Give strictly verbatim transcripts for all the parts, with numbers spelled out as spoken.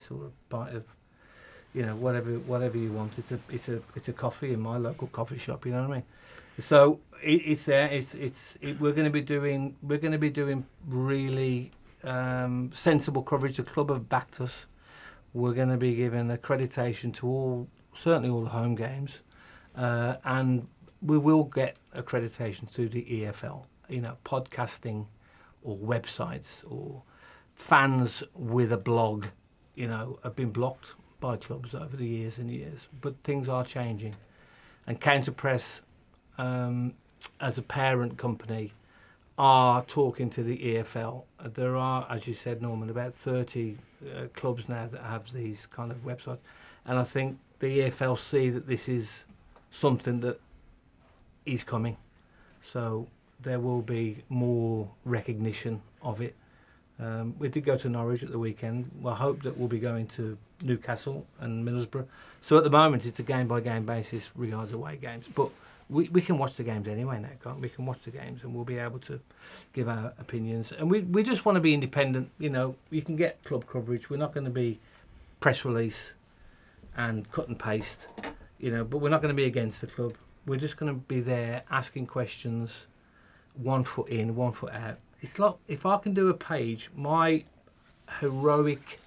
or a bite of, you know, whatever whatever you want. It's a it's a it's a coffee in my local coffee shop. You know what I mean? So it, it's there. It's it's it, we're going to be doing we're going to be doing really um, sensible coverage. The club have backed us. We're going to be giving accreditation to all, certainly all the home games, uh, and we will get accreditation through the E F L. You know, podcasting, or websites, or fans with a blog. You know, have been blocked by clubs over the years and years, but things are changing, and Counterpress, um, as a parent company, are talking to the E F L. There are, as you said, Norman, about thirty uh, clubs now that have these kind of websites, and I think the E F L see that this is something that is coming, so there will be more recognition of it. Um, we did go to Norwich at the weekend. Well, I hope that we'll be going to Newcastle and Middlesbrough. So at the moment, it's a game-by-game basis regards away games. But we, we can watch the games anyway now, can't we? We can watch the games and we'll be able to give our opinions. And we, we just want to be independent. You know, you can get club coverage. We're not going to be press release and cut and paste, you know, but we're not going to be against the club. We're just going to be there asking questions, one foot in, one foot out. It's like, if I can do a page, my heroic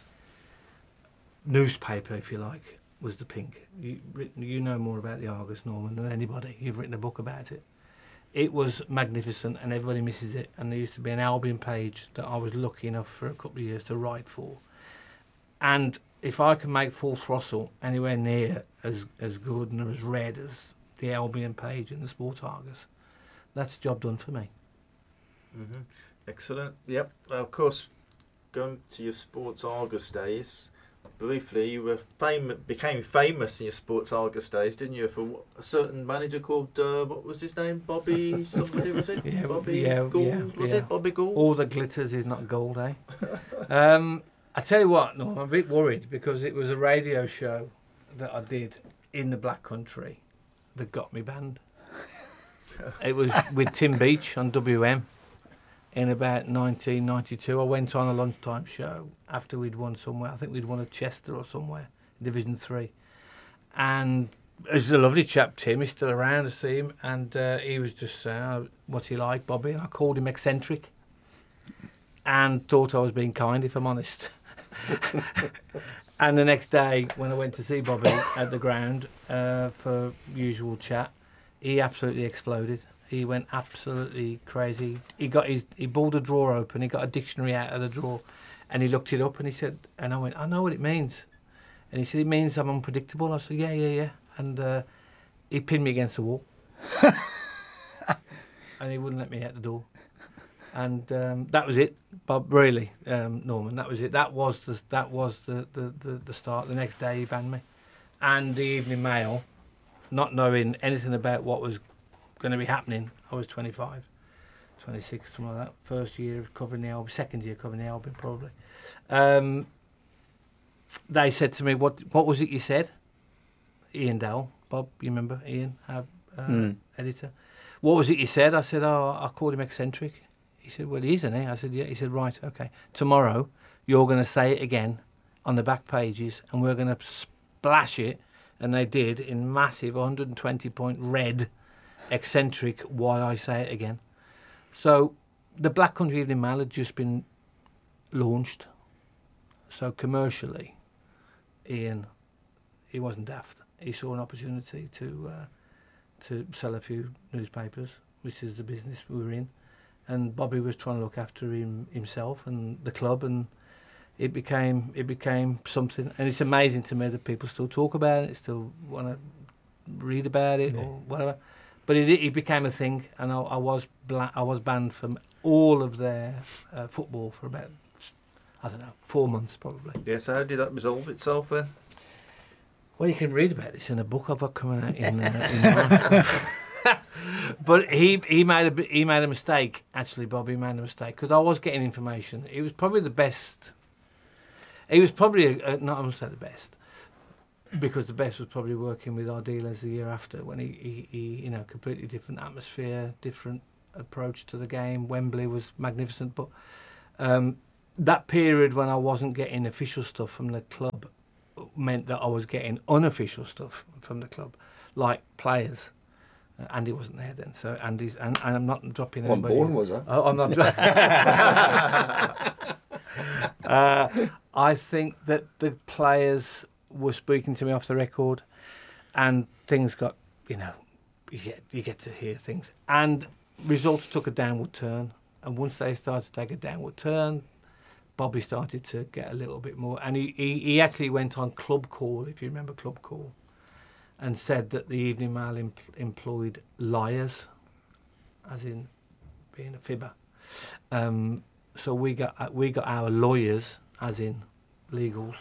newspaper, if you like, was the Pink. You, you know more about the Argus, Norman, than anybody. You've written a book about it. It was magnificent, and everybody misses it. And there used to be an Albion page that I was lucky enough for a couple of years to write for. And if I can make Full Throttle anywhere near as as good and as read as the Albion page in the Sport Argus, that's a job done for me. Mm-hmm. Excellent. Yep. Well, of course, going to your Sports Argus days, briefly, you were fam- became famous in your Sports Argus days, didn't you? For a certain manager called, uh, what was his name? Bobby somebody, was it? Yeah, Bobby yeah, Gould, yeah, was yeah. it? Bobby Gould? All that glitters is not gold, eh? um, I tell you what, no, I'm a bit worried because it was a radio show that I did in the Black Country that got me banned. It was with Tim Beach on W M in about nineteen ninety-two. I went on a lunchtime show after we'd won somewhere. I think we'd won at Chester or somewhere, Division three. And it was a lovely chap, Tim. He's still around, to see him. And uh, he was just saying, uh, what's he like, Bobby? And I called him eccentric and thought I was being kind, if I'm honest. And the next day, when I went to see Bobby at the ground uh, for usual chat, he absolutely exploded. He went absolutely crazy. He got his, he pulled a drawer open. He got a dictionary out of the drawer, and he looked it up. And he said, and I went, I know what it means. And he said, it means I'm unpredictable. And I said, yeah, yeah, yeah. And uh, he pinned me against the wall, and he wouldn't let me out the door. And um, that was it, Bob. Really, um, Norman. That was it. That was the that was the, the, the, the start. The next day, he banned me, and the Evening Mail, not knowing anything about what was going to be happening. I was twenty-five, twenty-six, something like that. First year of covering the album, second year covering the album, probably. Um, they said to me, "What what was it you said?" Ian Dowell, Bob, you remember Ian, our uh, mm. editor. What was it you said? I said, "Oh, I called him eccentric." He said, well, he isn't he? I said, yeah. He said, right, okay. Tomorrow, you're going to say it again on the back pages, and we're going to splash it. And they did in massive one hundred twenty point red, eccentric, why I say it again. So the Black Country Evening Mail had just been launched. So commercially, Ian, he wasn't daft. He saw an opportunity to uh, to sell a few newspapers, which is the business we were in. And Bobby was trying to look after him himself and the club, and it became it became something. And it's amazing to me that people still talk about it, still want to read about it, yeah, or whatever. But it it became a thing, and I, I was bla- I was banned from all of their uh, football for about, I don't know, four months probably. Yes. How did that resolve itself then? Well, you can read about this in a book I've got coming out in. Uh, in March. But he he made a he made a mistake. Actually, Bobby made a mistake because I was getting information. It was probably the best. He was probably a, a, not I'm gonna say the best, because the best was probably working with our dealers the year after when he, he, he you know completely different atmosphere, different approach to the game. Wembley was magnificent, but um, that period when I wasn't getting official stuff from the club meant that I was getting unofficial stuff from the club, like players. Uh, Andy wasn't there then, so Andy's and, and I'm not dropping Well, anybody. born was I? Oh, I'm not. Dro- uh, I think that the players were speaking to me off the record, and things got, you know, you get, you get to hear things, and results took a downward turn. And once they started to take a downward turn, Bobby started to get a little bit more, and he, he, he actually went on Club Call, if you remember Club Call, and said that the Evening Mail em- employed liars, as in being a fibber. Um, so we got uh, we got our lawyers, as in legals,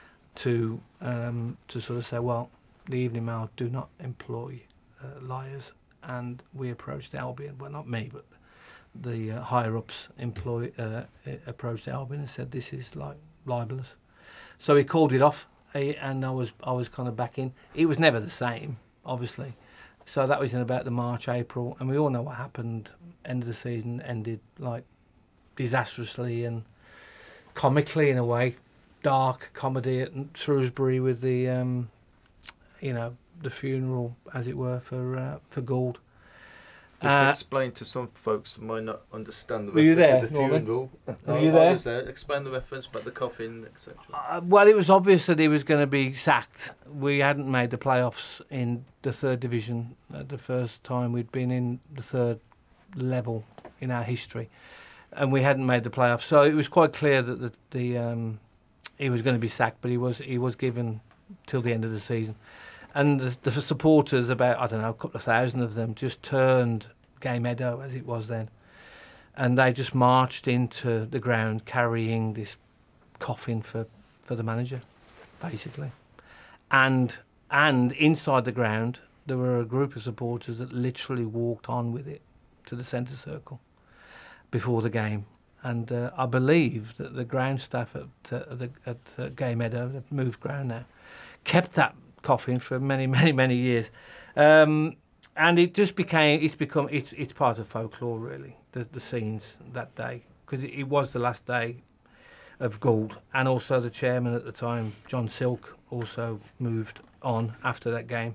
to um, to sort of say, well, the Evening Mail do not employ uh, liars, and we approached Albion. Well, not me, but the uh, higher ups employ uh, approached Albion and said this is like libelous. So he called it off, eh, and I was I was kind of back in. It was never the same, obviously. So that was in about the March, April, and we all know what happened. End of the season ended like disastrously and comically in a way, dark comedy at Shrewsbury with the, um, you know, the funeral, as it were, for uh, for Gould. Just Uh, explain to some folks who might not understand the Were you reference there, to the Norman? funeral. Were I- you I there? was there. Explain the reference about the coffin, et cetera. Uh, well, it was obvious that he was going to be sacked. We hadn't made the playoffs in the third division at the first time we'd been in the third level in our history, and we hadn't made the playoffs. So it was quite clear that the, the um, he was going to be sacked, but he was he was given till the end of the season. And the, the supporters, about I don't know, a couple of thousand of them, just turned Gay Meadow as it was then, and they just marched into the ground carrying this coffin for, for the manager, basically. And and inside the ground there were a group of supporters that literally walked on with it to the centre circle before the game. And uh, I believe that the ground staff at uh, the, at uh, Gay Meadow, they've moved ground now, kept that coffin for many, many, many years. Um, and it just became, it's become, it's it's part of folklore really, the, the scenes that day, because it, it was the last day of Gould, and also the chairman at the time, John Silk, also moved on after that game.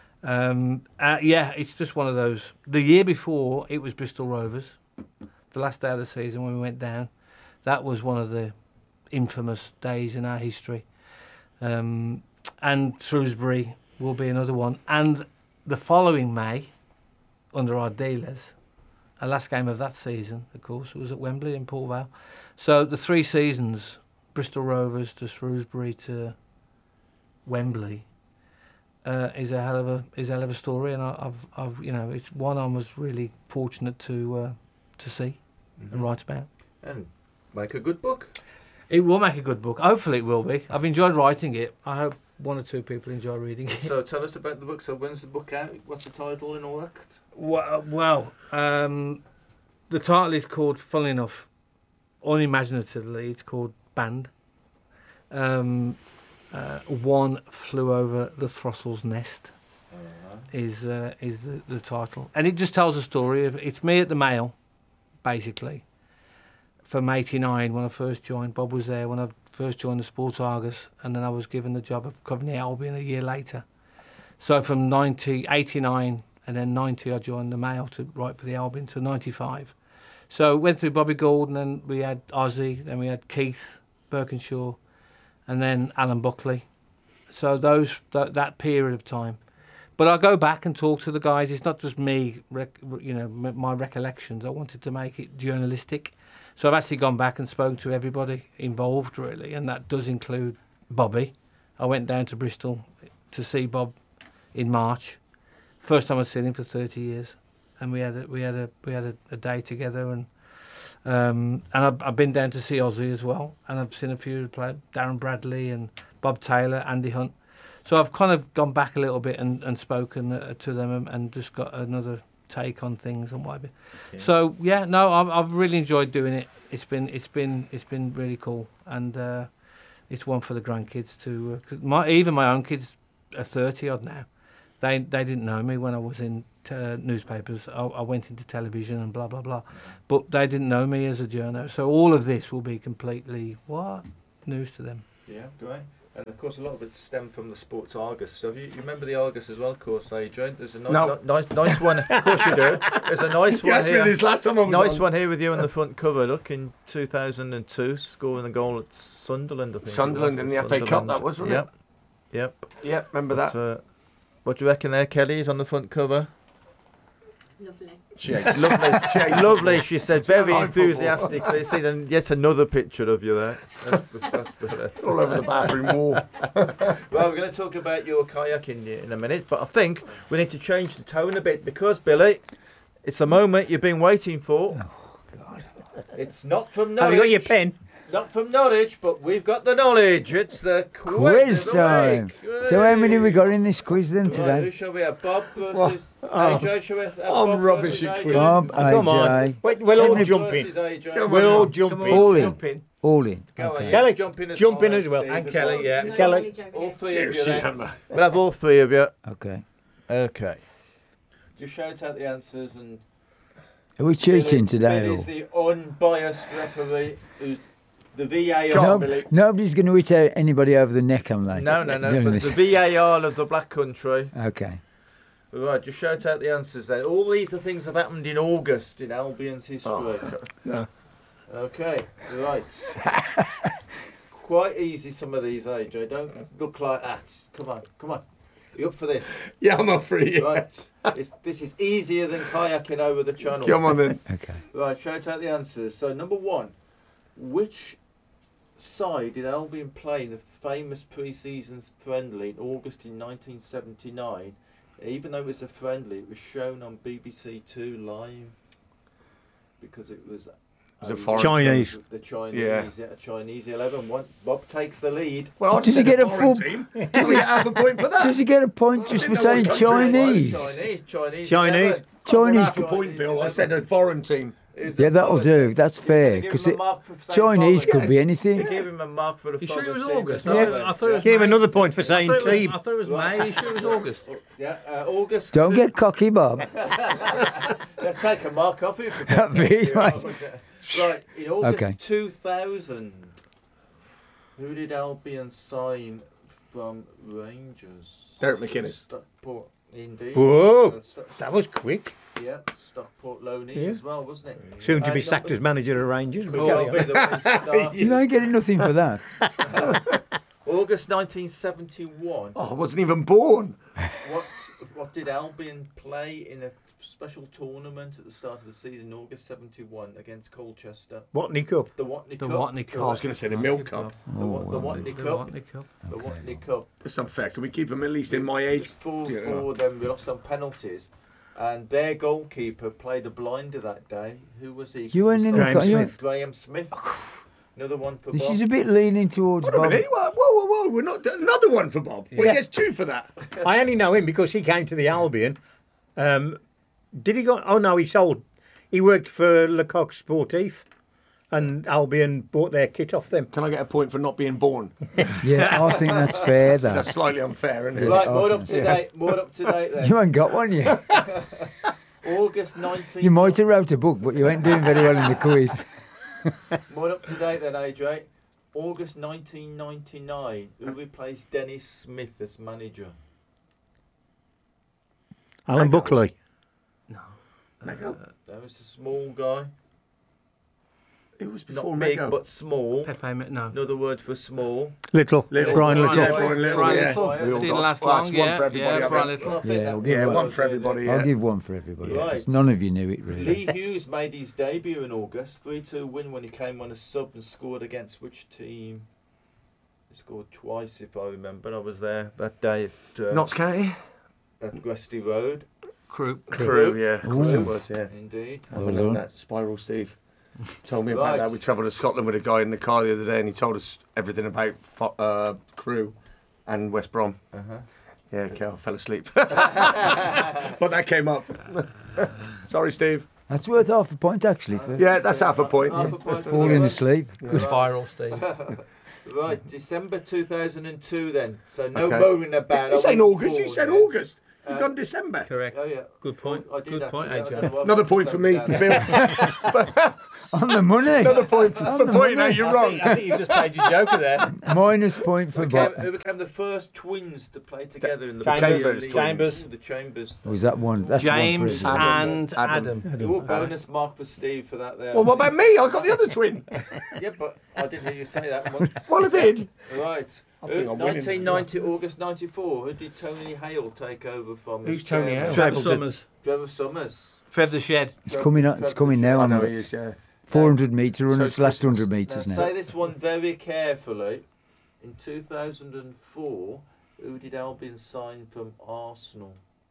Um, uh, yeah, it's just one of those. The year before, it was Bristol Rovers, the last day of the season when we went down. That was one of the infamous days in our history. Um, and Shrewsbury will be another one. And the following May, under our dealers, our last game of that season, of course, was at Wembley in Port Vale. So the three seasons, Bristol Rovers to Shrewsbury to Wembley, uh, is a hell of a is a hell of a story, and I, I've I've you know it's one I was really fortunate to uh, to see Mhm. and write about. And make a good book. It will make a good book. Hopefully, it will be. I've enjoyed writing it. I hope one or two people enjoy reading it. So tell us about the book. So when's the book out? What's the title and all that? Well, well um, the title is called, funnily enough, unimaginatively, it's called Band. Um, uh, One Flew Over the Throstle's Nest is uh, is the, the title. And it just tells a story of, it's me at the Mail, basically, from eighty-nine when I first joined. Bob was there when I first joined the Sports Argus, and then I was given the job of covering the Albion a year later. So from ninety, eighty-nine, and then ninety I joined the Mail to write for the Albion to ninety-five. So went through Bobby Gould, and then we had Ozzy, then we had Keith Birkinshaw, and then Alan Buckley. So those th- that period of time. But I go back and talk to the guys. It's not just me, rec- you know, m- my recollections. I wanted to make it journalistic. So I've actually gone back and spoken to everybody involved, really, and that does include Bobby. I went down to Bristol to see Bob in March. First time I'd seen him for thirty years, and we had a, we had a we had a, a day together, and um, and I've, I've been down to see Ozzy as well, and I've seen a few play Darren Bradley and Bob Taylor, Andy Hunt. So I've kind of gone back a little bit and, and spoken uh, to them and, and just got another take on things and whatever. Yeah. So yeah, no, I've, I've really enjoyed doing it. It's been it's been it's been really cool, and uh, it's one for the grandkids to. Uh, 'cause my even my own kids are thirty odd now. They they didn't know me when I was in uh, newspapers. I, I went into television and blah blah blah, but they didn't know me as a journo. So all of this will be completely what news to them. Yeah, great. And of course, a lot of it stemmed from the Sports Argus stuff. You, you remember the Argus as well, of course, Adrian? There's a nice, No. ni- nice, nice one. Of course you do. There's a nice You one asked me here. this last time I was Nice on. one here with you on the front cover. Look, in two thousand two, scoring a goal at Sunderland, I think. it Sunderland was, in the at F A Cup, Sunderland. that was, wasn't Yep. Yep. Yeah, remember But, that? uh, what do you reckon there, Kelly? Is on the front cover. Lovely. She hates Lovely, She hates lovely. She said, very like football. enthusiastically. See, then yet another picture of you there. That's, that's better. all over the bathroom wall. Well, we're going to talk about your kayaking in a minute, but I think we need to change the tone a bit because, Billy, it's the moment you've been waiting for. Oh, God. It's not from Norwich. Have you got your pen? Not from Norwich, but we've got the knowledge. It's the quiz, Quiz of the time. week. So how many we Hey. got in this quiz then Right, who today? shall we have? Bob versus Well, oh, A J? Shall we have I'm Bob rubbish versus at A J? quiz. Bob, Come on. A J, Wait, we'll all Every- jump in. Versus A J. Come We'll on all now. jump Come in. on, All in. jump in. all in. Go on, Okay. yeah. Kelly, jump in as jump in well, as well. Steve, And as Kelly, well. yeah. No, Kelly. only joking. All three of you Seriously, then. Emma. We'll have all three of you. Okay. Okay. Just shout out the answers and... Are we cheating Billy- today? Billy's Or? the unbiased referee who's the V A R. Come on, No, Billy. nobody's going to hit out anybody over the neck, am they? No, no, no. Doing But this. the V A R of the Black Country. Okay. Right, just shout out the answers then. All these are things that have happened in August in Albion's history. Oh, no. Okay, right. Quite easy, some of these, A J. Don't look like that. Come on, come on. You up for this? Yeah, I'm up for it. Right. It's, this is easier than kayaking over the channel. Come on then. Okay. Right, shout out the answers. So, number one, which side did Albion play in the famous pre-season friendly in August in nineteen seventy-nine? Even though it was a friendly, it was shown on B B C Two live because it was. was a uh, foreign Chinese. team, The Chinese, Yeah. yeah, a Chinese eleven. One, Bob takes the lead. Well, I Does he said get a foreign full- team. Does he get half a point for that? Does he get a point Well, I just for didn't know saying what country it was. Chinese? Chinese, Chinese, Chinese. eleven. Chinese. Half a point, Bill. I said a foreign team. It was a Yeah, that'll foreign do. team. That's You're fair. gonna give Because him a mark for saying Chinese foreign. could be You anything. give him a mark for the You sure it was foreign team. August? Yeah. I thought- I thought it was Give him May. another point for I saying thought it was- team. I thought it was May. You sure it was August? Yeah, uh, August. Don't get cocky, Bob. They'll take a mark off you. For That means, right. Right, in August Okay. two thousand, who did Albion sign from Rangers? Derek McInnes. Stockport, indeed. Whoa, Uh, Stock- that was quick. yeah, Stockport Loney Yeah. as well, wasn't it? Soon to Uh, be number- sacked as manager of Rangers. But Could carry well be on. the way to start. You ain't getting nothing for that. August nineteen seventy-one. Oh, I wasn't even born. What what did Albion play in a special tournament at the start of the season, August seventy-one, against Colchester? Watney Cup. The Watney The Cup. Watney Oh, I was Cup. going to say the Milk Cup. The, Wa- the Oh, Watney The Cup. Watney Cup. The Okay. Watney Cup. That's unfair. Can we keep him at least in my age? Four Yeah. four of them we lost on penalties. And their goalkeeper played a blinder that day. Who was he? You weren't in the Graham co- you- Smith. Graham Smith. Another one for This Bob. is a bit leaning towards Wait a Bob. minute. Whoa, whoa, whoa, whoa. We're not another one for Bob. Well, Yeah. he gets two for that. I only know him because he came to the Albion. Um, did he go? Oh no, he sold. He worked for Lecoq Sportif, and Albion bought their kit off them. Can I get a point for not being born? Yeah, I think that's fair, though. That's slightly unfair, isn't it? Right, I more think up to date. More up to date then. You ain't got one yet. August nineteenth. You might have wrote a book, but you ain't doing very well in the quiz. More up to date then, A J. August nineteen ninety-nine. Who replaced Dennis Smith as manager? Alan Buckley. Mego. That was a small guy. It was Not before big, Mego. but small. Pepe, Ma- no. Another word for small. Little. Little. Brian Brian Little. Yeah, Brian Little. Brian yeah. Little. We all Didn't got- last well, that's long, one yeah. for everybody, Yeah, I Brian think. Little. I think Yeah, that we'll was give Yeah, what I one was for doing everybody, there. I'll yeah. give one for everybody. Right. 'cause none of you knew it, really. Lee Hughes made his debut in August. three two win when he came on a sub and scored against which team? He scored twice, if I remember. I was there that day at, uh, Notts County? at Gresty Road. Crew. Crew, yeah. Of course Ooh. it was, yeah. Indeed. Have a Well look done. at that. Spiral Steve told me about Right. that. We travelled to Scotland with a guy in the car the other day and he told us everything about fo- uh, Crew and West Brom. Uh-huh. Yeah, okay, I fell asleep. But that came up. Sorry, Steve. That's worth half a point, actually, for Yeah, that's half a point. Half a point for falling that. asleep. Right. Spiral, Steve. Right, December two thousand two then. So no Okay. moaning about. This I ain't wasn't August. You born said yet. August. We've gone December. Correct. Oh yeah. Good point. I did Good point, actually. I A J. don't know why Another I point for me, put that Bill. On the money. Another point for, for pointing out you're wrong. I think you just played your joker there. Minus point for Who became, Bob. who became the first twins to play together in the Chambers. Premier League? Chambers. The Chambers. Was that one? That's James one for everyone. and Adam. Adam. Oh, bonus mark for Steve for that there. Well, what about me? I got the other twin. Yeah, but I didn't hear you say that one. Well, I did. Right. I think Uh, I'm winning. nineteen ninety, August ninety-four. Who did Tony Hale take over from? Who's as Tony chairman? Hale? Trevor Tribal Summers. Trevor Summers. Trev the Shed. It's coming up. It's coming now. I On know the he is, yeah. four hundred metre run. So It's last Christmas. one hundred Now, metres now. say this one very carefully. In two thousand four, who did Albion sign from Arsenal?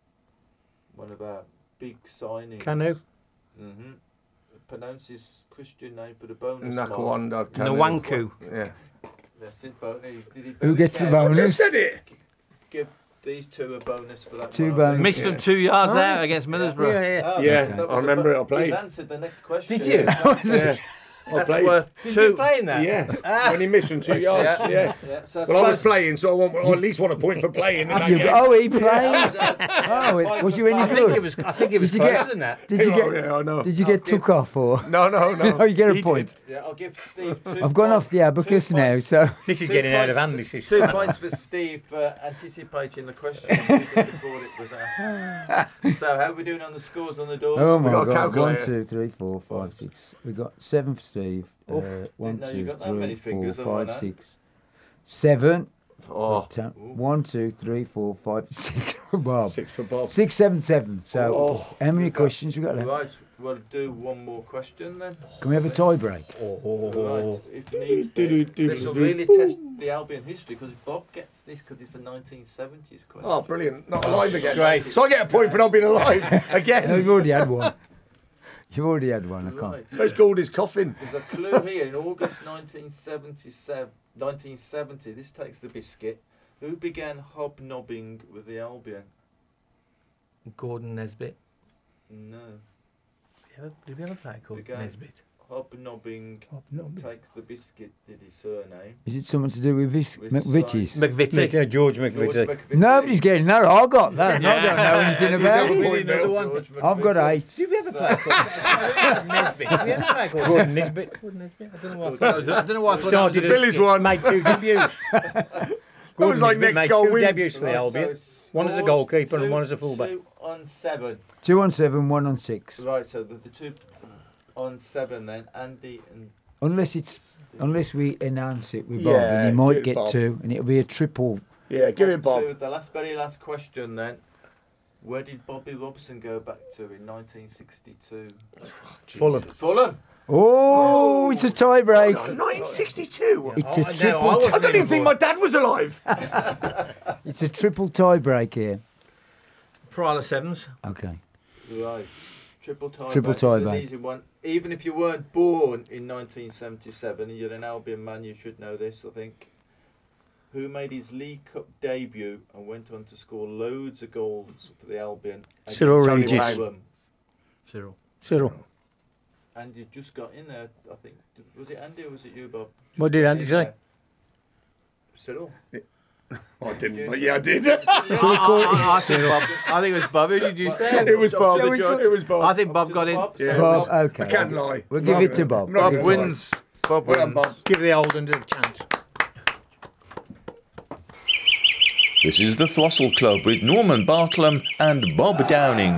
One of our big signings. Canu. Mm-hmm. Pronounce his Christian name for the bonus mark. Nakawanda. Nwanku. Yeah. That's it, bonus. Did he Who very gets the carefully I just bonus? said it. Give these two a bonus for that. Two mark? bonus. Missed them two yards there against Middlesbrough. Yeah, yeah. Oh, Yeah, that I was a remember bo- it, I played. You've answered the next question. Did you? Yeah. I That's played. worth Did two. you play in that? Yeah. When he missed from two yards. Yeah. Yeah. Yeah, so Well, I was that's- playing, so I want I at least want a point for playing. in that You- game. oh, he that played. was a- Oh, it- was you any I think it good? was. I think it was Did you closer get- than that. Did you Oh, get? yeah, I know. Did you get took off or? No, no, no. Oh, you get a He point. did. Yeah, I'll give Steve two. I've gone points- off the abacus two now, points- so This is two getting out of points- hand. This is. Two points for Steve for anticipating the question before it was asked. So, how are we doing on the scores on the doors? oh my got a god! One, calculator. two, three, four, five, six. We got seven for Steve. Oof, Uh, one, didn't know you two, got that many three, four, fingers on five, that. six, seven. Oh, Ten- One, two, three, four, five, six. Bob. six for Bob. Six, seven, seven. So, Oh. how many We've got- questions we got left? Right, we'll do one more question then. Can we have a tie break? Right, if need be. This will really test the Albion history because if Bob gets this because it's a nineteen seventies question. Oh, brilliant. Not alive again. Great. So I get a point for not being alive No, again. you've already had one. You've already had one. I can't. Right. Where's Goldie's coffin? There's a clue here in August nineteen seventy-seven, nineteen seventy. This takes the biscuit. Who began hobnobbing with the Albion? Gordon Nesbitt. No. Did we ever, did we ever play called The guy- Nesbitt? Hobnobbing takes the biscuit. Did his surname? Is it something to do with Vis- With McVitie's? science. McVitie. Yeah, George George McVitie. McVitie. Nobody's getting that. I got that. and I don't know anything He's about over it. point, Bill. George I've got McVitie. eight. Did we ever play called Nesbitt? Did we ever play called Gordon Nisbet. Gordon Nesbitt? I don't know why. I, thought, I don't know why. I thought that was Started a as Billy's one. made two debuts. That was like Nisbet next made goal two wins. debuts for the Right, Albion. so One as a scores goalkeeper and two- one as a fullback. Two on seven. Two on seven, one on six. Right, so the, the two on seven then. Andy and Unless it's unless we announce it with Bob, Yeah, and he might give get Bob. two, and it'll be a triple. Yeah, give it Bob. So the last, very last question then. Where did Bobby Robson go back to in nineteen sixty-two? Fulham. Fulham. Oh, it's a tie break. nineteen sixty-two. It's Oh, a no, triple. I wasn't I don't even think my dad was alive. It's a triple tie break here. Prala Sevens. Okay. Right. Triple tie Triple back. tie It's an back. easy one. Even if you weren't born in nineteen seventy-seven, and you're an Albion man, you should know this, I think. Who made his League Cup debut and went on to score loads of goals for the Albion? against Cyril Regis. Fulham. Zero. Cyril. And you just got in there, I think. Was it Andy or was it you, Bob? What Just did got Andy in say? there. Cyril. I didn't, but yeah, I did. I, I, I think Bob. I think it was Bob. Who did you say? It was Up Bob. to the judge. It was Bob. I think Bob To got the in. Bob. Yeah. So Bob, okay. I can't lie. We'll give it to Bob. I'm not Bob gonna lie. wins. Bob Well done, wins. Bob. Give the old ones a chance. This is the Throssell Club with Norman Bartlam and Bob Downing.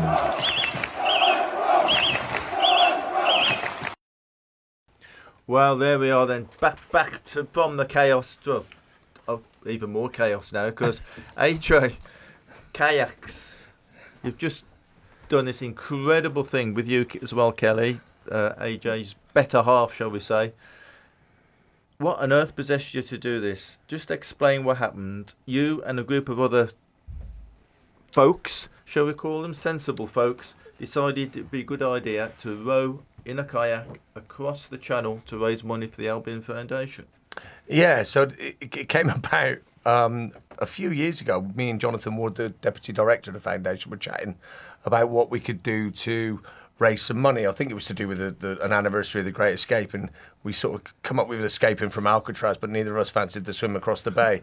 Well, there we are then. Back back to from the chaos to oh, even more chaos now because A J kayaks. You've just done this incredible thing with you as well, Kelly. Uh, A J's better half, shall we say? What on earth possessed you to do this? Just explain what happened. You and a group of other folks, shall we call them, sensible folks, decided it'd be a good idea to row in a kayak across the channel to raise money for the Albion Foundation. Yeah, so it, it came about um, a few years ago. Me and Jonathan Wood, the deputy director of the foundation, were chatting about what we could do to raise some money. I think it was to do with the, the, an anniversary of the Great Escape, and we sort of come up with escaping from Alcatraz, but neither of us fancied the swim across the bay.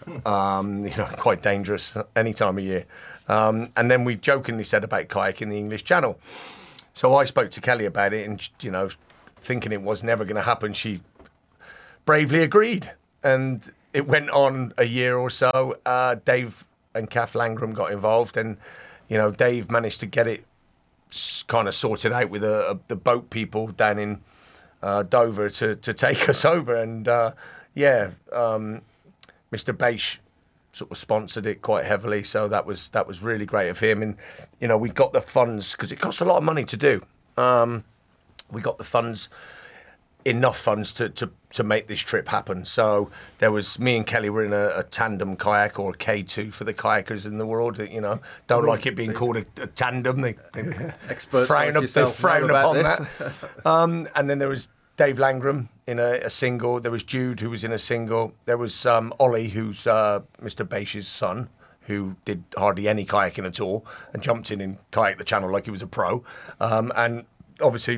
um, you know, quite dangerous any time of year. Um, and then we jokingly said about kayaking the English Channel. So I spoke to Kelly about it, and you know, thinking it was never going to happen, she bravely agreed, and it went on a year or so. Uh, Dave and Kath Langram got involved, and you know, Dave managed to get it kind of sorted out with a, a, the boat people down in uh, Dover to, to take us over. And uh, yeah, um, Mister Beisch sort of sponsored it quite heavily, so that was that was really great of him. And you know, we got the funds because it costs a lot of money to do. Um, we got the funds, enough funds to, to to make this trip happen. So there was me and Kelly were in a, a tandem kayak, or a K two for the kayakers in the world that, you know, don't like it being called a, a tandem. They, they Experts frown like up, they yourself frown know upon about that. um, and then there was Dave Langram in a, a single. There was Jude, who was in a single. There was um, Ollie, who's uh, Mister Beisch's son, who did hardly any kayaking at all and jumped in and kayaked the channel like he was a pro. Um, and obviously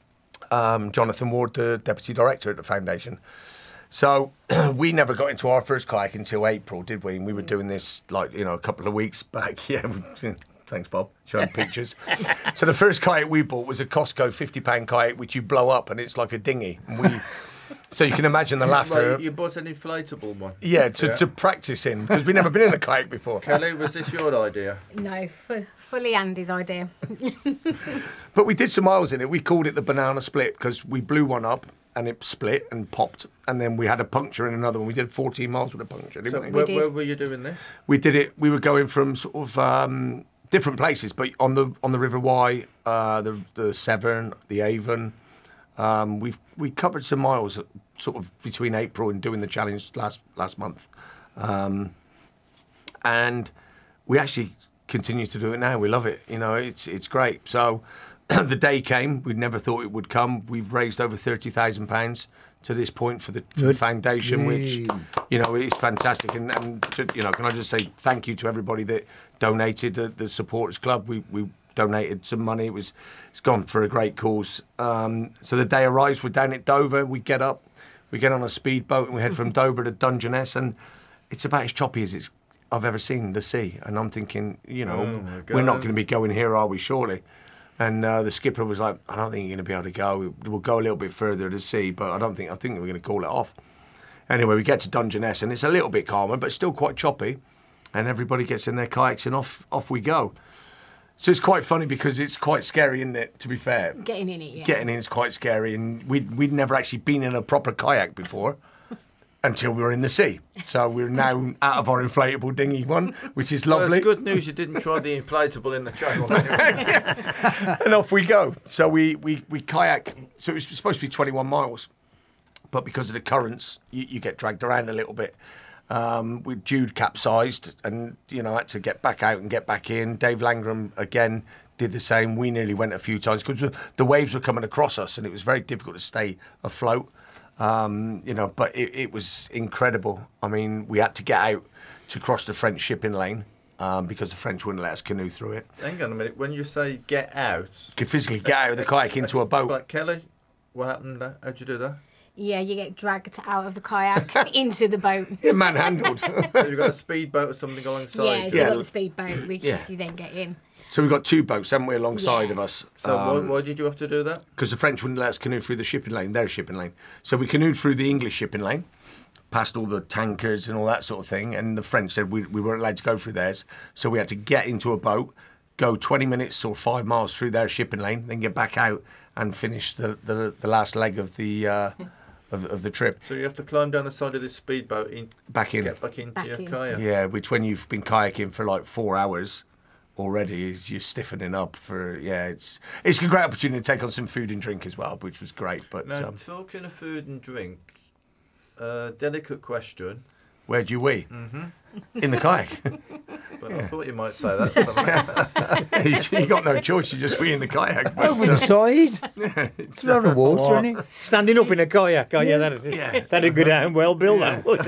um, Jonathan Ward, the deputy director at the foundation. So we never got into our first kayak until April, did we? And we were doing this like, you know, a couple of weeks back. Yeah, thanks, Bob. Showing pictures. So the first kayak we bought was a Costco fifty pound kayak, which you blow up and it's like a dinghy. And we, so you can imagine the laughter. Well, you bought an inflatable one. Yeah, to, Yeah. to practice in, because we'd never been in a kayak before. Kelly, was this your idea? No, fu- fully Andy's idea. But we did some miles in it. We called it the banana split because we blew one up and it split and popped. And then we had a puncture in another one. We did fourteen miles with a puncture, didn't So we? where, did. where were you doing this? We did it. We were going from sort of um, different places, but on the on the River Wye, uh, the the Severn, the Avon. Um, we've we covered some miles, uh, sort of between April and doing the challenge last last month, um, and we actually continue to do it now. We love it. You know, it's it's great. So the day came. We never thought it would come. We've raised over thirty thousand pounds to this point for the, for the Good. foundation, which, Yay. you know, it's fantastic. And, and ju- you know, can I just say thank you to everybody that donated, the, the supporters club. We we donated some money. It was it's gone for a great cause. Um, so the day arrives. We're down at Dover. We get up, we get on a speedboat, and we head from Dover to Dungeness, and it's about as choppy as it's I've ever seen the sea. And I'm thinking, you know, Oh, my we're not God. going to be going here, are we? Surely. And uh, the skipper was like, I don't think you're going to be able to go. We'll go a little bit further to sea, but I don't think I think we're going to call it off. Anyway, we get to Dungeness, and it's a little bit calmer, but still quite choppy. And everybody gets in their kayaks, and off off we go. So it's quite funny because it's quite scary, isn't it? To be fair, Getting in it, yeah. getting in is quite scary, and we'd we'd never actually been in a proper kayak before until we were in the sea. So we're now out of our inflatable dinghy one, which is Well, lovely. it's good news you didn't try the inflatable in the channel. And off we go. So we, we, we kayak. So it was supposed to be twenty-one miles, but because of the currents, you, you get dragged around a little bit. Um, we Jude capsized, and you know had to get back out and get back in. Dave Langram again did the same. We nearly went a few times because the waves were coming across us, and it was very difficult to stay afloat. Um, you know, but it, it was incredible. I mean, we had to get out to cross the French shipping lane um, because the French wouldn't let us canoe through it. Hang on a minute. When you say get out, You could physically get out of the kayak into a boat. Like Kelly, what happened? there? How'd you do that? Yeah, you get dragged out of the kayak into the boat. Yeah, manhandled. So you got a speedboat or something alongside. Yeah, you? so Yeah. you got the speedboat, which Yeah. you then get in. So we've got two boats, haven't we, alongside Yeah. of us? So why, Um, why did you have to do that? because the French wouldn't let us canoe through the shipping lane, their shipping lane. So we canoed through the English shipping lane, past all the tankers and all that sort of thing, and the French said we, we weren't allowed to go through theirs. So we had to get into a boat, go twenty minutes or five miles through their shipping lane, then get back out and finish the, the, the last leg of the uh, of, of the trip. So you have to climb down the side of this speedboat in, Back in. get back into Back your in. kayak. Yeah, which when you've been kayaking for like four hours already, is you're stiffening up for, yeah, it's it's a great opportunity to take on some food and drink as well, which was great. But Now, um, talking of food and drink, uh, delicate question. where do you wee? Mm-hmm. In the kayak. But I thought you might say that. you, you got no choice. You just wee in the kayak. But, Over the uh, side. it's, It's a lot of water in it. Standing up in a kayak, oh yeah, that'd, Yeah. that'd go down well, Bill. That would.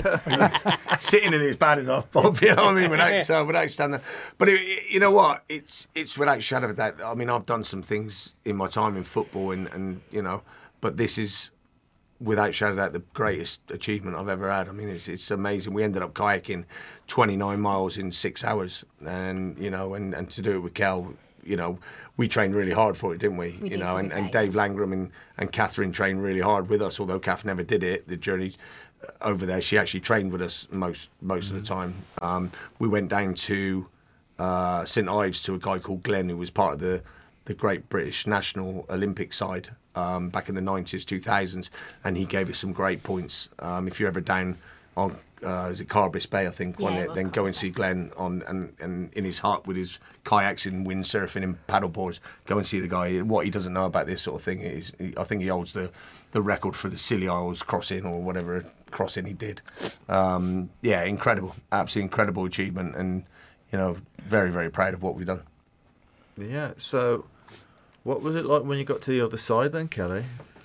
sitting in it is bad enough, Bob. You know what I mean? Without, uh, without standing. But it, it- you know what? It's it's without a shadow of a doubt. I mean, I've done some things in my time in football, and, and you know, but this is without a shadow of a doubt the greatest achievement I've ever had. I mean, it's it's amazing. We ended up kayaking twenty-nine miles in six hours, and you know, and, and to do it with Kel, you know, we trained really hard for it, didn't we? We you did, know, to and, be and fair. Dave Langram and, and Catherine trained really hard with us, although Kath never did it. The journey over there, she actually trained with us most most of the time. Um, we went down to uh, St Ives to a guy called Glenn, who was part of the the great British national Olympic side um, back in the nineties, two thousands, and he gave us some great points. Um, if you're ever down on uh, is it Carbis Bay, I think, Yeah, wasn't it it? was Then go and Carbis see Bay. Glenn on and, and in his hut with his kayaks and windsurfing and paddleboards. Go and see the guy. What he doesn't know about this sort of thing is, he, I think he holds the, the record for the Scilly Isles crossing or whatever crossing he did. Um, yeah, incredible, absolutely incredible achievement, and you know, very very proud of what we've done. Yeah. So, what was it like when you got to the other side then, Kelly?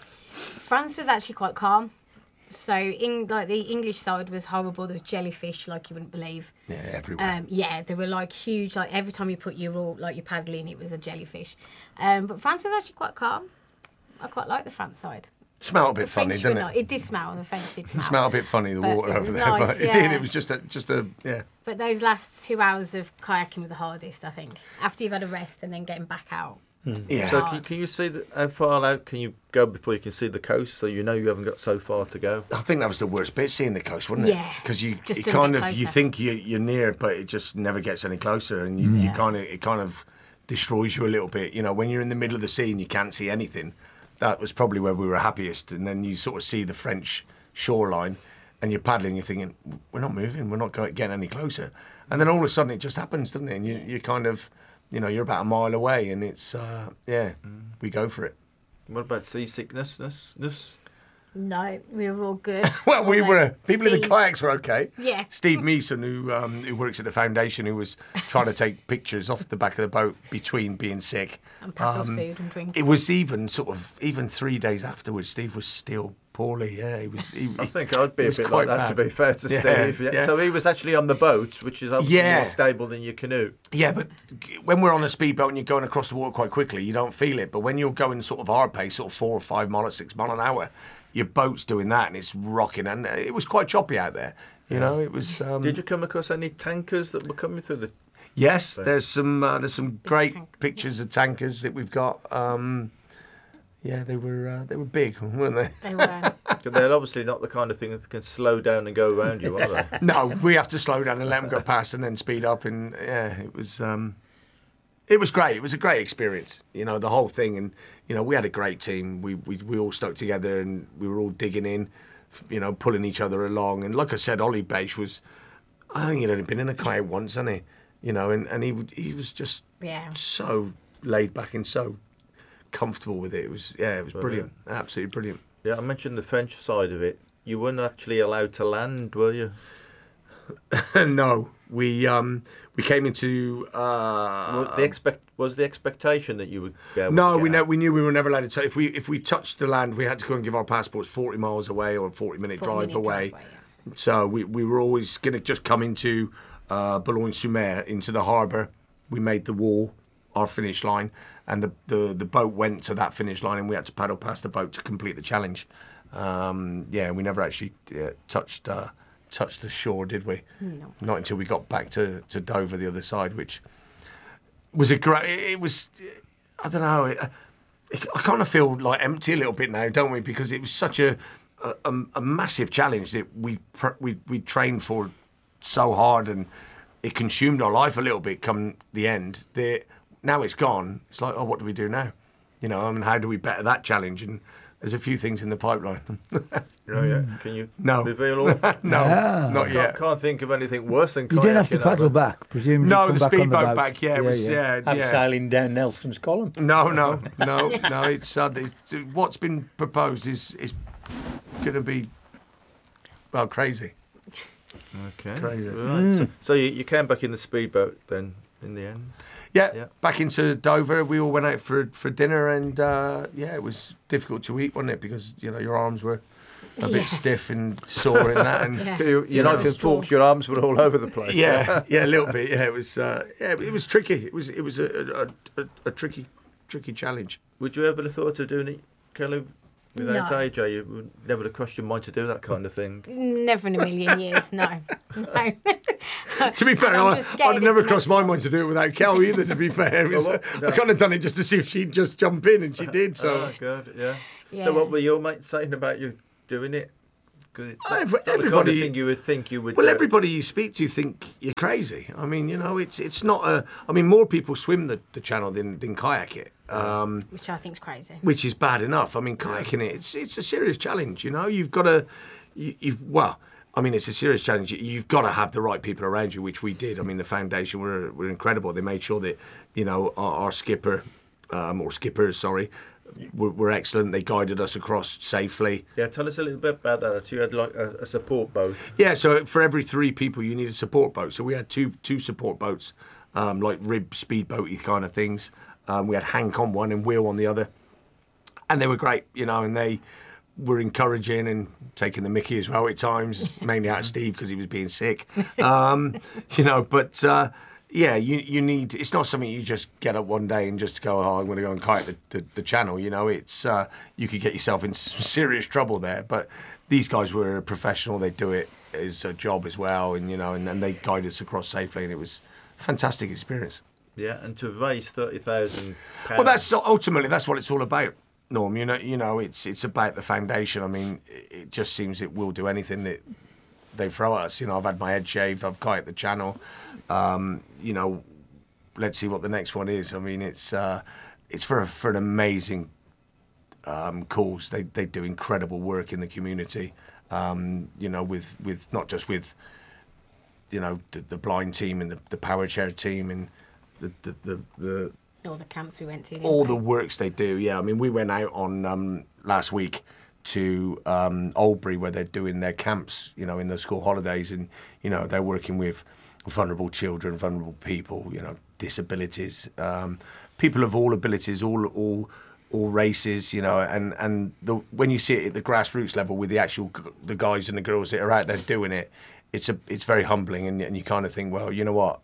France was actually quite calm. So in like the English side was horrible. There was jellyfish like you wouldn't believe. Yeah, everywhere. Um, yeah, they were like huge. Like every time you put your all like your paddle in, it was a jellyfish. Um, but France was actually quite calm. I quite like the France side. Smelled a bit The funny, French were didn't not- it? It did smell. The French did smell. It smelled a bit funny, the But water it over was there, nice, but it yeah. did. It was just a, just a, yeah. But those last two hours of kayaking were the hardest, I think. After you've had a rest and then getting back out. Yeah. So can, can you see the, how far out can you go before you can see the coast? So you know you haven't got so far to go. I think that was the worst bit, seeing the coast, wasn't it? Yeah, Because you, just you doing a kind bit of, you closer. think you, you're near, but it just never gets any closer, and you, you Yeah. kind of, it kind of destroys you a little bit. You know, when you're in the middle of the sea and you can't see anything, that was probably where we were happiest. And then you sort of see the French shoreline, and you're paddling, you're thinking, we're not moving, we're not going getting any closer. And then all of a sudden it just happens, doesn't it? And you, you kind of, you know, you're about a mile away, and it's, uh, yeah, we go for it. What about seasickness? Ness- ness? No, we were all good. Well, we Although were. People in the Steve- kayaks were okay. Yeah. Steve Meeson, who um, who works at the foundation, who was trying to take pictures off the back of the boat between being sick. And pass us Um, food and drink. It was even sort of even three days afterwards. Steve was still poorly. Yeah, he was. He, I think I'd be it a was bit quite like that, bad. to be fair to Yeah, Steve. Yeah. yeah. So he was actually on the boat, which is obviously Yeah. more stable than your canoe. Yeah, but when we're on a speedboat and you're going across the water quite quickly, you don't feel it. But when you're going sort of hard pace, sort of four or five mile or six mile an hour, your boat's doing that and it's rocking, and it was quite choppy out there. You know, it was. Um, Did you come across any tankers that were coming through the? Yes, there's some uh, there's some great tank. pictures of tankers that we've got. Um, yeah, they were uh, they were big, weren't they? They were. Because they're obviously not the kind of thing that can slow down and go around you, are they? No, we have to slow down and let them go past, and then speed up. And yeah, it was um, it was great. It was a great experience. You know, the whole thing, and you know, we had a great team. We we we all stuck together, and we were all digging in, f- you know, pulling each other along. And like I said, Ollie Beige was, I think he'd only been in a kayak once, hadn't he? You know, and and he would- he was just Yeah. so laid back and so comfortable with it. It was yeah, it was brilliant, Brilliant. absolutely brilliant. Yeah, I mentioned the French side of it. You weren't actually allowed to land, were you? No, we um we came into uh Well, the expect was the expectation that you would be able no to we get know out? we knew we were never allowed to touch. If we if we touched the land, we had to go and give our passports forty miles away or a forty minute Forty drive minute away. driveway, yeah. So we we were always going to just come into uh, Boulogne-sur-Mer, into the harbour. We made the wall, our finish line, and the, the the boat went to that finish line, and we had to paddle past the boat to complete the challenge. Um, yeah, we never actually uh, touched uh, touched the shore, did we? No. Not until we got back to, to Dover, the other side, which was a great. It was, I don't know. It, it, I kind of feel like empty a little bit now, don't we? Because it was such a a, a, a massive challenge that we pr- we we trained for so hard, and it consumed our life a little bit. Come the end, that now it's gone. It's like, oh, what do we do now? You know, I mean, how do we better that challenge? And there's a few things in the pipeline. Oh, yeah. Can you No. reveal all? no, Ah. not Can't, yet. can't think of anything worse than You didn't have to kayaking, paddle have back, presumably. No, come the back on speedboat boat. back. Yeah, it was. Yeah, I'm yeah. sailing down Nelson's column. No, no, no, no. It's uh, it's, what's been proposed is is going to be well crazy. Okay. Crazy. Right. So, so you, you came back in the speedboat then, in the end? Yeah, Yeah. back into Dover. We all went out for for dinner, and uh, yeah, it was difficult to eat, wasn't it? Because you know your arms were a Yeah. bit stiff and sore in that, and Yeah. You, your So knife and straw. forks, your arms were all over the place. yeah, yeah, a little bit. Yeah, it was. Uh, yeah, it was tricky. It was. It was a a, a, a tricky, tricky challenge. Would you ever have thought of doing it, Kelly, without No. A J? You would never have crossed your mind to do that kind of thing. Never in a million years, no. No. To be fair, And I'm I, just I'd scared have of never the crossed next my one. mind to do it without Kel either. To be fair, It was- Well, what- I kind of done it just to see if she'd just jump in, and she did. So Oh, God, yeah. Yeah. So what were your mates saying about you doing it? 'Cause it's not, Every- not the kind of everybody- thing you would think you would Well, do. everybody you speak to think you're crazy. I mean, you know, it's it's not a. I mean, more people swim the, the channel than, than kayak it, um, Which I think's crazy. which is bad enough. I mean, kayaking it, it's it's a serious challenge. You know, you've got to, you, you've well, I mean, it's a serious challenge. You- You've got to have the right people around you, which we did. I mean, the foundation were were incredible. They made sure that you know our, our skipper, um, or skippers, sorry, were, were excellent. They guided us across safely. Yeah, tell us a little bit about that. So you had like a, a support boat. Yeah, so for every three people, you need a support boat. So we had two two support boats, um, like rib speedboaty kind of things. Um, we had Hank on one and Will on the other, and they were great, you know. And they were encouraging and taking the mickey as well at times, mainly out of Steve because he was being sick, um, you know. But uh, yeah, you you need. It's not something you just get up one day and just go, oh, I'm going to go and kayak the, the, the channel. You know, it's uh, you could get yourself in some serious trouble there. But these guys were professional. They do it as a job as well, and you know, and, and they guided us across safely, and it was a fantastic experience. Yeah, and to raise thirty thousand pounds. Well, that's ultimately that's what it's all about, Norm. You know, you know, it's it's about the foundation. I mean, it it just seems it will do anything that they throw at us. You know, I've had my head shaved. I've kayaked the channel. Um, you know, let's see what the next one is. I mean, it's uh, it's for a, for an amazing um, cause. They they do incredible work in the community. Um, you know, with with not just with you know the, the blind team and the, the power chair team and the the the, the All the camps we went to. didn't all we? the works they do. Yeah, I mean, we went out on um, last week to um, Albury where they're doing their camps, you know, in the school holidays, and you know they're working with vulnerable children, vulnerable people, you know, disabilities, um, people of all abilities, all all all races, you know, and and the, when you see it at the grassroots level with the actual g- the guys and the girls that are out there doing it, it's a it's very humbling, and, and you kind of think, well, you know what.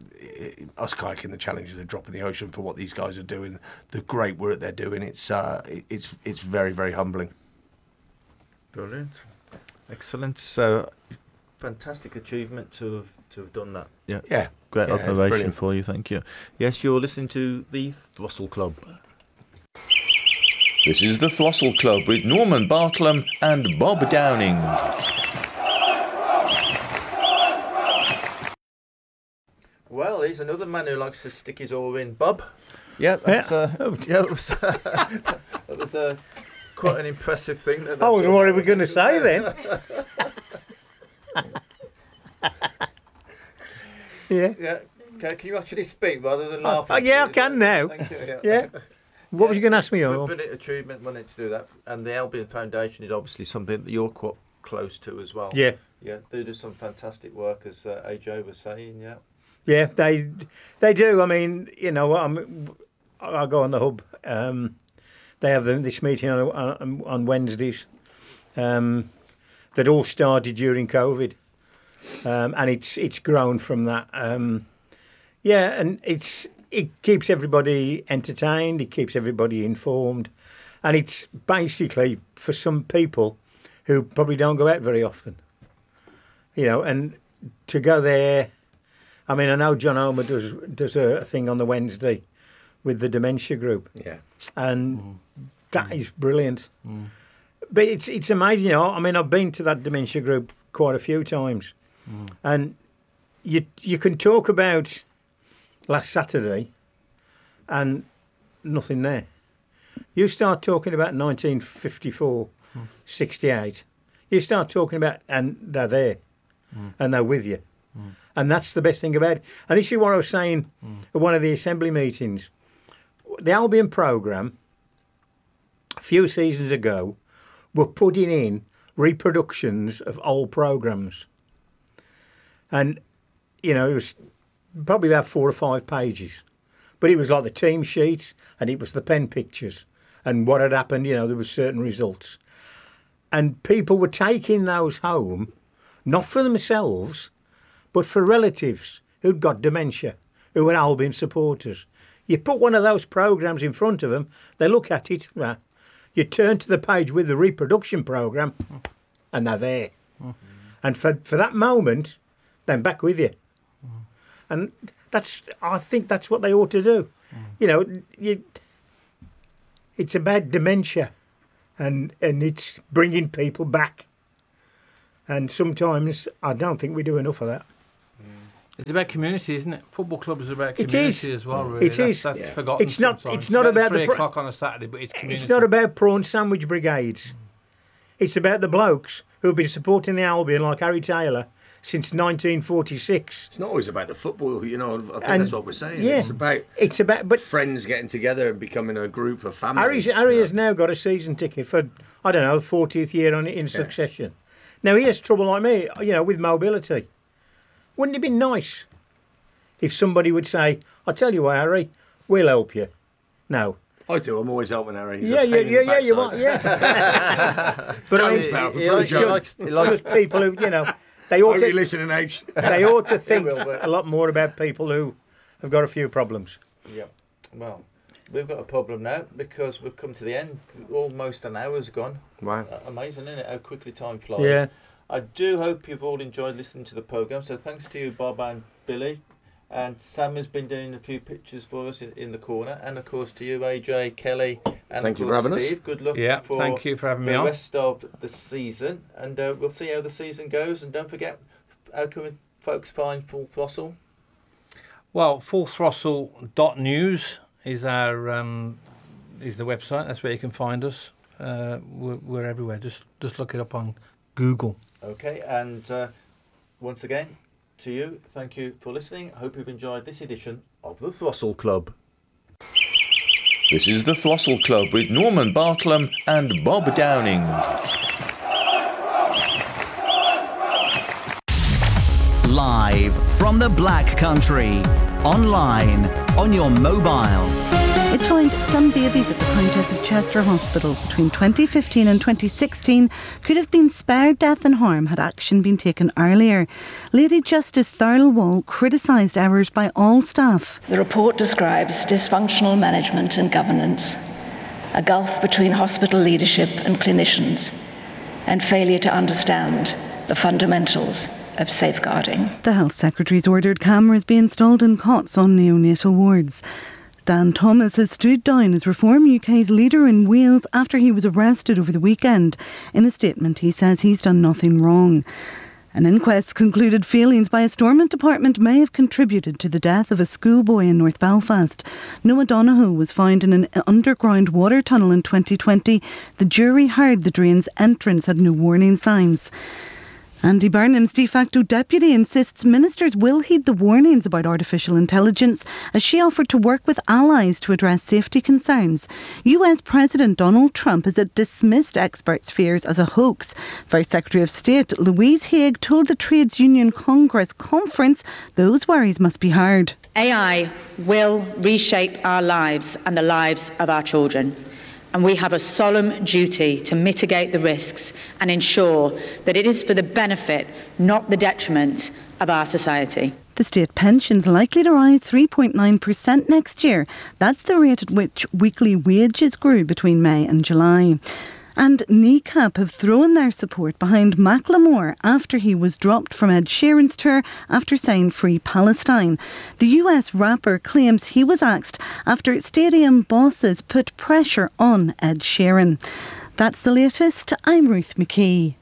Us kayaking the challenge is a drop in the ocean for what these guys are doing. The great work they're doing. It's uh, it- it's it's very very humbling. Brilliant. Excellent. So, fantastic achievement to have, to have done that. Yeah. Yeah, Great yeah, it's observation brilliant. for you. Thank you. Yes, you're listening to the Throstle Club. This is the Throstle Club with Norman Bartlam and Bob Downing. Well, he's another man who likes to stick his oar in. Bob? Yeah, that's, uh, yeah, it was, that was uh, quite an impressive thing. That, I was what are we going to say then? Yeah. Yeah. Can, can you actually speak rather than laughing? oh, yeah, I please? can now. Thank you. Yeah. Yeah. What was you going to ask me? But Oh? Brilliant achievement wanting to do that. And the Albion Foundation is obviously something that you're quite close to as well. Yeah. Yeah, they do some fantastic work, as uh, A J was saying, yeah. Yeah, they they do. I mean, you know, I'm, I go on the hub. Um, they have them, this meeting on, on, on Wednesdays. Um, that all started during COVID, um, and it's it's grown from that. Um, yeah, and it's it keeps everybody entertained. It keeps everybody informed, and it's basically for some people who probably don't go out very often. You know, and to go there. I mean, I know John Homer does does a thing on the Wednesday with the dementia group, Yeah. and Mm. that is brilliant. Mm. But it's it's amazing, you know. I mean, I've been to that dementia group quite a few times, Mm. and you you can talk about last Saturday, and nothing there. You start talking about nineteen fifty-four, Mm. sixty-eight. You start talking about, and they're there, Mm. and they're with you. Mm. And that's the best thing about it. And this is what I was saying Mm. at one of the assembly meetings. The Albion programme, a few seasons ago, were putting in reproductions of old programmes. And, you know, it was probably about four or five pages. But it was like the team sheets and it was the pen pictures and what had happened, you know, there were certain results. And people were taking those home, not for themselves, but for relatives who'd got dementia, who were Albion supporters. You put one of those programmes in front of them, they look at it, uh, you turn to the page with the reproduction programme, and they're there. Mm. And for, for that moment, they're back with you. Mm. And that's, I think that's what they ought to do. Mm. You know, you, it's about dementia, and and it's bringing people back. And sometimes I don't think we do enough of that. It's about community, isn't it? Football clubs are about It community is. as well, really. It that's, is. That's Yeah. forgotten It's not- sometimes. it's not about the three pro- o'clock on a Saturday, but it's community. It's not about prawn sandwich brigades. It's about the blokes who have been supporting the Albion, like Harry Taylor, since nineteen forty-six. It's not always about the football, you know. I think And- that's what we're saying. yeah. It's about It's about, but friends getting together and becoming a group, a family. Harry's, Harry you know. has now got a season ticket for, I don't know, fortieth year on in succession. Now he has trouble like me, you know, with mobility. Wouldn't it be nice if somebody would say, "I tell you what, Harry, we'll help you"? No. I do. I'm always helping Harry. He's Yeah, a yeah, pain in yeah, the yeah, you backside. are, yeah. But I Jones mean, Barrel, he, prefer likes, he, Jones. likes, he likes just people who, you know, they ought Hope you're to, listening, H. they ought to think will, but- a lot more about people who have got a few problems. Yeah. Well, we've got a problem now because we've come to the end. Almost an hour's gone. Wow. Uh, amazing, isn't it? How quickly time flies. Yeah. I do hope you've all enjoyed listening to the programme. So thanks to you, Bob and Billy. And Sam has been doing a few pictures for us in, in the corner. And of course to you, A J, Kelly, and Thank of you course for having us. Steve. Good luck Yeah, for thank you for having the me on. rest of the season. And uh, we'll see how the season goes. And don't forget, how can folks find Full Throttle? Well, full throttle dot news is our um, is the website. That's where you can find us. Uh, we're, we're everywhere. Just just look it up on Google. Okay, and uh, once again, to you, thank you for listening. I hope you've enjoyed this edition of the Throstle Club. This is the Throstle Club with Norman Bartlam and Bob Downing. Live from the Black Country, online, on your mobile. It's found some babies at the Countess of Chester Hospital between twenty fifteen and twenty sixteen could have been spared death and harm had action been taken earlier. Lady Justice Thurl Wall criticised errors by all staff. The report describes dysfunctional management and governance, a gulf between hospital leadership and clinicians, and failure to understand the fundamentals of safeguarding. The Health Secretary's ordered cameras be installed in cots on neonatal wards. Dan Thomas has stood down as Reform U K's leader in Wales after he was arrested over the weekend. In a statement, he says he's done nothing wrong. An inquest concluded failings by a Stormont department may have contributed to the death of a schoolboy in North Belfast. Noah Donoghue was found in an underground water tunnel in twenty twenty. The jury heard the drain's entrance had no warning signs. Andy Burnham's de facto deputy insists ministers will heed the warnings about artificial intelligence as she offered to work with allies to address safety concerns. U S President Donald Trump has dismissed experts' fears as a hoax. First Secretary of State Louise Haig told the Trades Union Congress conference those worries must be heard. A I will reshape our lives and the lives of our children. And we have a solemn duty to mitigate the risks and ensure that it is for the benefit, not the detriment, of our society. The state pension's likely to rise three point nine percent next year. That's the rate at which weekly wages grew between May and July. And N C A P have thrown their support behind Macklemore after he was dropped from Ed Sheeran's tour after saying Free Palestine. The U S rapper claims he was axed after stadium bosses put pressure on Ed Sheeran. That's the latest. I'm Ruth McKee.